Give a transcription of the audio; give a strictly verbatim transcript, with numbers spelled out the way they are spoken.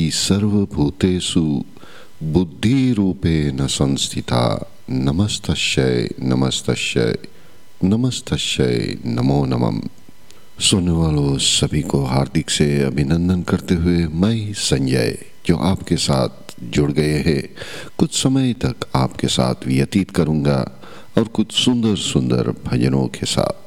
सर्वभूतेषु बुद्धिरूपेण संस्थिता। नमस्तस्यै नमस्तस्यै नमस्तस्यै नमो नमः। सुनने वालों सभी को हार्दिक से अभिनंदन करते हुए मैं संजय जो आपके साथ जुड़ गए हैं, कुछ समय तक आपके साथ व्यतीत करूंगा और कुछ सुंदर सुंदर भजनों के साथ।